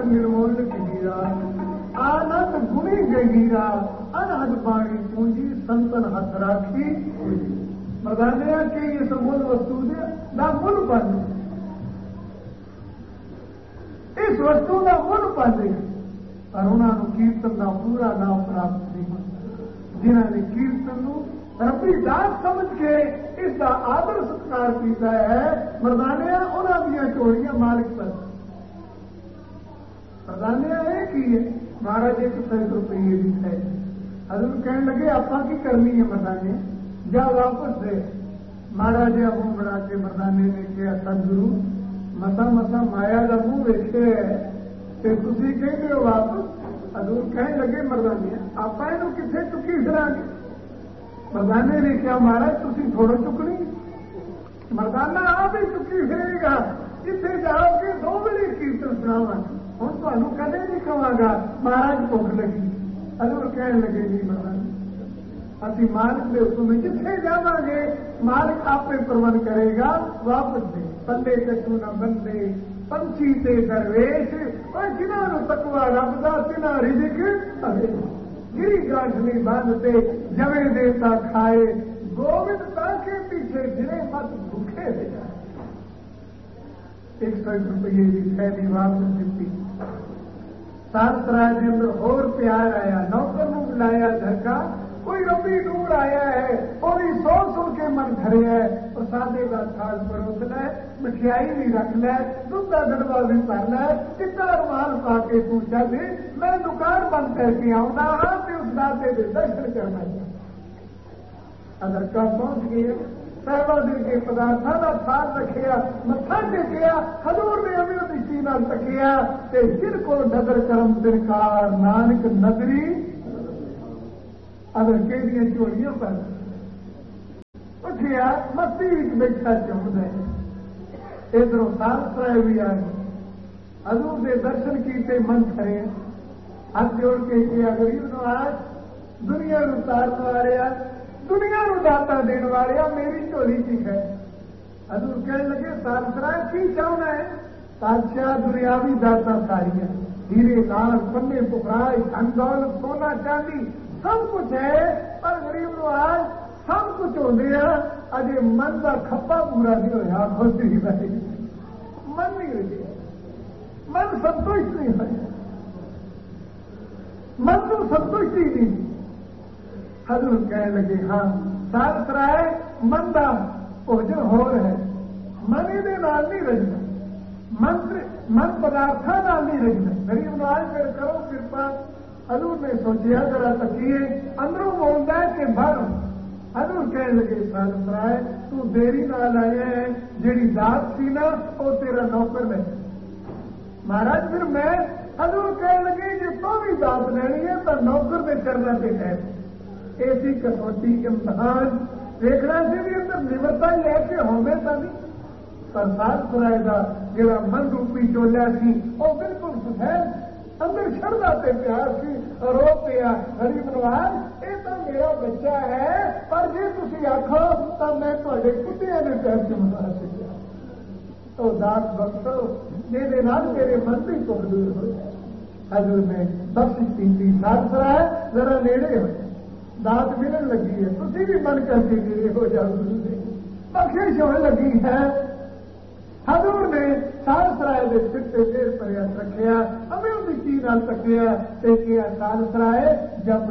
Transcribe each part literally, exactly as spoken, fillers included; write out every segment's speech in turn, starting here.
निर्मोल हीरा आनंद गुणी गहीरा अनहद पानी पूंजी संतन हथ राखी मरदानिया के इस मूल वस्तु दे ना मुल पाने इस वस्तु का मुल पाने पर उन्होंने कीर्तन का पूरा नाम प्राप्त नहीं होता जिन्होंने कीर्तन रबी दास समझ के इसका आदर सत्कार किया है मरदानिया उन्होंने चोरियां मालिक पर मरदानिया ये की है महाराज एक सौ रुपये भी है हजूर कहने लगे आपा की करनी है मरदाने जा वापस दे महाराज मुंह बना के मरदाने ने कहा सदगुरु मसा मसा माया का मुंह वेखे है तो तुम कहते हो वापस हजूर कहने लगे मरदाने आपा इनू किथे चुकी फिरांगे मरदाने ने क्या महाराज तुम थोड़ा चुकनी मरदाना आप ही चुकी फिरेगा जिथे जाओगे दो बजे कीर्तन सुनावा हूँ तुम कदे नहीं कहांगा महाराज भुख लगी हजूर कहने लगे जी मरदाना अभी मालिक के हुक्म जिथे जावांगे मालिक आपे प्रबंध करेगा वापस दे पल्ले कछू न बंदे पंछी ते दरवेश और जिन्होंने तकवा रब दा तिना रिजिक अवे गिरी गांठ नहीं बांधते जवे देता खाए गोविंद ताके पीछे फिरे मत भूखे हो जाए एक सौ रुपये की थैली वापस दी सातराय के अंदर और प्यार आया नौकर को बुलाया धक्का कोई रबी दूर आया है और सौ सुन के मन भरे है और सादे का थाल परोस लै मिठाई भी रख लै दूध का गड़वा भी भर लै कितना रुमाल पा के तू चल मैं दुकान बंद करके आऊंगा हाँ तो उस दादे के दर्शन करना चाहिए अगर का पहुंच गए पहला दिन के पदार्थों का थाल रखिया मत्था टेकिया हजूर ने अभी दृष्टि न तकिया जिनको नजर करम सरकार नानक नगरी अगर कहदियां झोलियों पर उठिया मस्ती बैठा चुमद है इधरों सालसराय भी आ गए हजूर के दर्शन किए मन करे हाथ जोड़ के किया गरीब नो आज दुनिया उतारने वाले दुनिया दाता देने वाले मेरी झोली की है हजूर कहने लगे सालसराय की चाहना है बादशाह दुनियावी दाता सारिया हीरे लाल पन्ने पुखराई धन दौलत सोना चांदी सब कुछ है पर गरीब नो आज सब कुछ होते हैं अजे मन का खप्पा पूरा नहीं होया खुशी नहीं मन नहीं हुई मन संतुष्ट नहीं हो मन तो संतुष्टि नहीं हजूर कहने लगे हाँ सालसराय मन का भोजन हो रहा है मन ये नाल नहीं रजना मंत्र मन पदार्थों नाल नहीं रजना गरीब नो आज फिर करो कृपा हजूर ने सोचा जरा तकिए अंदरों बोलता है कि बाहर हजूर कहने लगे सालसराय तू देरी नाल आया है जेड़ी दात सी ना वो तेरा नौकर है महाराज फिर मैं हजूर कहने लगे जो तो भी दात लेनी है तो नौकर में करना पे है ऐसी कसौटी इम्तहान देखना से भी अंदर निवरता ही है कि होने तो नहीं पर सालसराय का जो मन रूपी चोलिया सी वो बिल्कुल सुधैर अंदर श्रद्धा से प्यार सी रो पिया गरीब नवाज ये तो मेरा बच्चा है पर जे तुम आखो तो मैं थोड़े कुत्तिया ने पैर चुमका सकिया तो दात बख्शो मेरे नाल मेरे मन की सुख दूर हो जाए हजूर ने बख्शिश की सालसराय जरा नेड़े हो दात मिलन लगी है तुम भी मन करके नेड़े हो जाओ बख्शिश होने लगी है हजूर ने सालसराय के सिर से देर प्रयास रखिया हमें उसकी चीज नाल तकिया ते किया सालसराय जब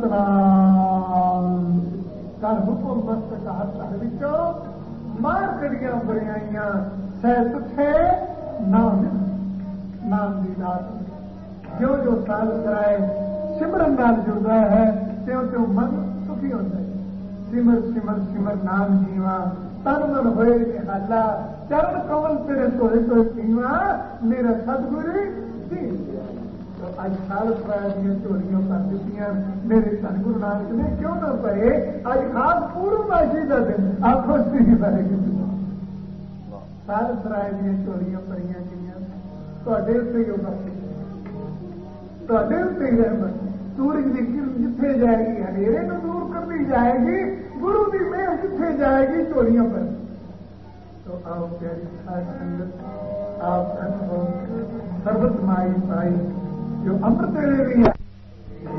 सतनाम कर हुक्म मस्तक हाथ विचो मार कड़ियां बरियाइयां सह सुथे नाम नाम की दात जो जो सालसराय सिमरन नाल जुड़ता है त्यों त्यों मन सुखी होता है सिमर सिमर सिमर नाम जीवा तन मन होए निहाला चरण कमल तेरे सोए सोए पीवा मेरा सदगुरु दी तो आज सालसराय दी झोलियों कर दित्तियां मेरे सतगुरु नानक ने क्यों न पए आज खास पूर्णमासी का दिन आखो सी वाहेगुरू सालसराय दी झोलियां भरियां गईयां तुहाडे उत्ते ही बख्शिश तुहाडे उत्ते ही रहमत सूरज की किरण जिथे जाएगी हनेरे को दूर करनी जाएगी गुरु की मेहर जिथे जाएगी झोलियों पर तो आओ प्यारी साथ संगत आप अनुभव ਸਰਬਤ ਮਾਈ ਪਾਈ ਜੋ ਅੰਮ੍ਰਿਤ ਵੇਲੇ ਵੀ ਹੈ